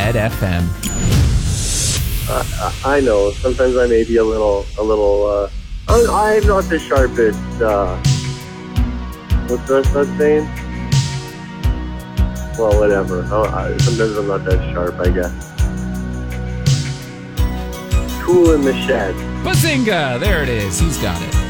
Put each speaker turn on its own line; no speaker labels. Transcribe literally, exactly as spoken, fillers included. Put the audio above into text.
Red F M.
Uh, I know. Sometimes I may be a little, a little. Uh, I'm not the sharpest. Uh, what's that, that saying? Well, whatever. Oh, I, sometimes I'm not that sharp, I guess. Tool in the shed.
Bazinga! There it is. He's got it.